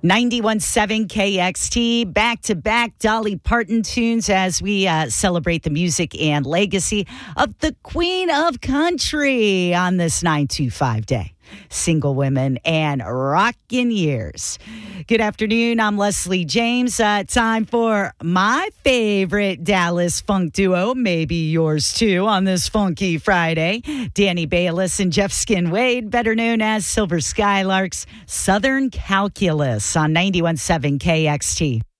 91.7 KXT, back-to-back Dolly Parton tunes as we celebrate the music and legacy of the Queen of Country on this 925 day. Single women and rockin' years. Good afternoon. I'm Leslie James. Time for my favorite Dallas funk duo, maybe yours too, on this funky Friday. Danny Bayless and Jeff Skin Wade, better known as Silver Skylarks, Southern Calculus on 91.7 KXT.